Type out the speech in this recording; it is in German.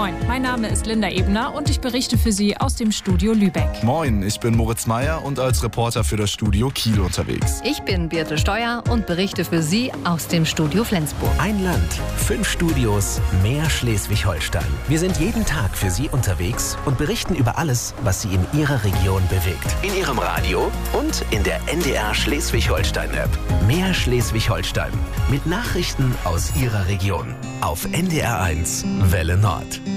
Moin, mein Name ist Linda Ebner und ich berichte für Sie aus dem Studio Lübeck. Moin, ich bin Moritz Meyer und als Reporter für das Studio Kiel unterwegs. Ich bin Birte Steuer und berichte für Sie aus dem Studio Flensburg. Ein Land, 5 Studios, mehr Schleswig-Holstein. Wir sind jeden Tag für Sie unterwegs und berichten über alles, was Sie in Ihrer Region bewegt. In Ihrem Radio und in der NDR Schleswig-Holstein-App. Mehr Schleswig-Holstein mit Nachrichten aus Ihrer Region. Auf NDR 1 Welle Nord.